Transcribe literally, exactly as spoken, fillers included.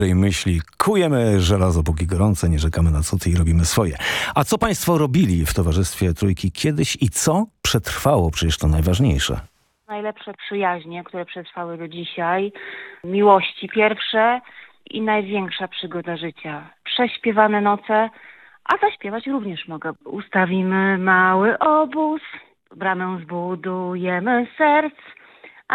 tej myśli kujemy żelazo póki gorące, nie czekamy na cuty i robimy swoje. A co państwo robili w towarzystwie Trójki kiedyś i co przetrwało? Przecież to najważniejsze. Najlepsze przyjaźnie, które przetrwały do dzisiaj, miłości pierwsze i największa przygoda życia. Prześpiewane noce, a zaśpiewać również mogę. Ustawimy mały obóz, bramę zbudujemy serc,